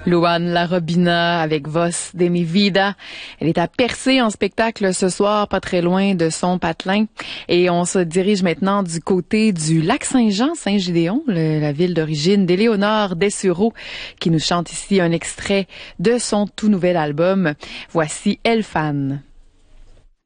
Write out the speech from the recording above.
Luan Larobina avec Vos de mi vida. Elle est à Percé en spectacle ce soir, pas très loin de son patelin. Et on se dirige maintenant du côté du lac Saint-Jean, Saint-Gédéon, la ville d'origine d'Éléonore Dessureau, qui nous chante ici un extrait de son tout nouvel album. Voici Elle Fan.